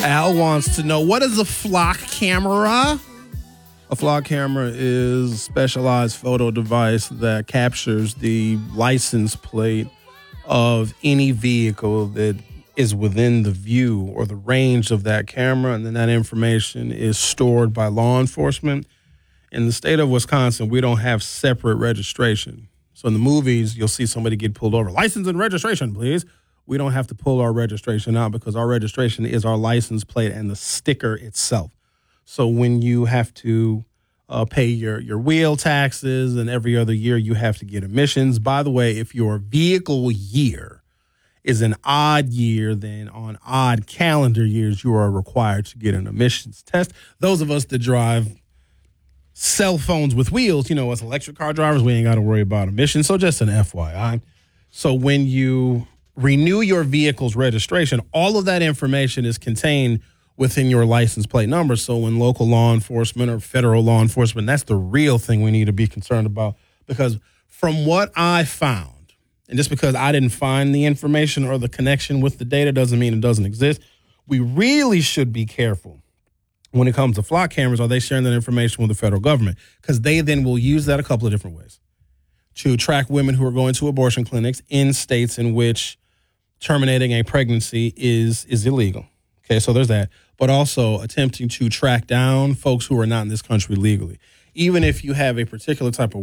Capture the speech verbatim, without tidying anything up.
Al wants to know, what is a flock camera? A flock camera is a specialized photo device that captures the license plate of any vehicle that is within the view or the range of that camera, and then that information is stored by law enforcement. In the state of Wisconsin, we don't have separate registration. So in the movies, you'll see somebody get pulled over. License and registration, please. We don't have to pull our registration out because our registration is our license plate and the sticker itself. So when you have to uh, pay your, your wheel taxes and every other year you have to get emissions. By the way, if your vehicle year is an odd year, then on odd calendar years, you are required to get an emissions test. Those of us that drive cell phones with wheels, you know, as electric car drivers, we ain't got to worry about emissions. So just an F Y I. So when you renew your vehicle's registration, all of that information is contained within your license plate number. So when local law enforcement or federal law enforcement, that's the real thing we need to be concerned about. Because from what I found, and just because I didn't find the information or the connection with the data doesn't mean it doesn't exist, we really should be careful when it comes to flock cameras. Are they sharing that information with the federal government? Because they then will use that a couple of different ways to track women who are going to abortion clinics in states in which terminating a pregnancy is is illegal. Okay, so there's that. But also attempting to track down folks who are not in this country legally. Even if you have a particular type of